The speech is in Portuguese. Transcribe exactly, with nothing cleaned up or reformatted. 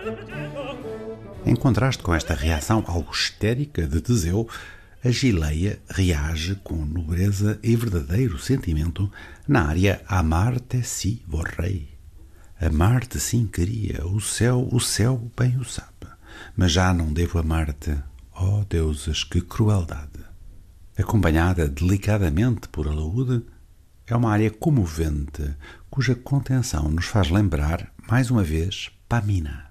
Em contraste com esta reação algo histérica de Teseu, a Gileia reage com nobreza e verdadeiro sentimento na área Amar-te si vorrei. Amar-te sim queria, o céu, o céu bem o sabe, mas já não devo amar-te, ó deuses, que crueldade. Acompanhada delicadamente por alaúde, é uma área comovente, cuja contenção nos faz lembrar, mais uma vez, Pamina.